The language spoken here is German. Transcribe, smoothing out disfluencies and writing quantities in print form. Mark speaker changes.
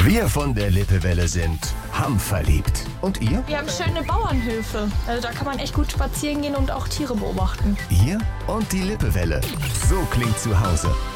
Speaker 1: Wir von der Lippewelle sind hamverliebt. Und ihr?
Speaker 2: Wir haben schöne Bauernhöfe. Also da kann man echt gut spazieren gehen und auch Tiere beobachten.
Speaker 1: Ihr und die Lippewelle. So klingt zu Hause.